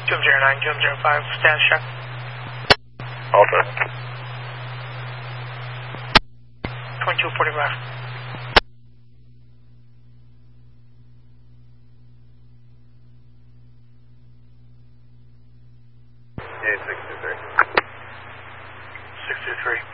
QM09, QM05, status check. Alpha. 2245. Yeah, 623. 623.